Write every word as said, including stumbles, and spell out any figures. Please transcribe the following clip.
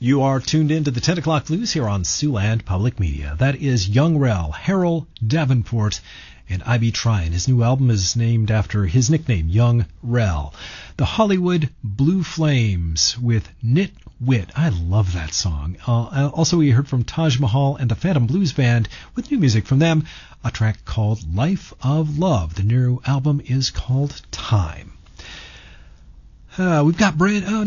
You are tuned in to the ten o'clock Blues here on Siouxland Public Media. That is Young Rel, Harold Davenport, and I Be Tryin'. His new album is named after his nickname, Young Rel. The Hollywood Blue Flames with Nit Wit. I love that song. Uh, also, we heard from Taj Mahal and the Phantom Blues Band with new music from them, a track called Life of Love. The new album is called Time. Uh, we've got brand... Oh,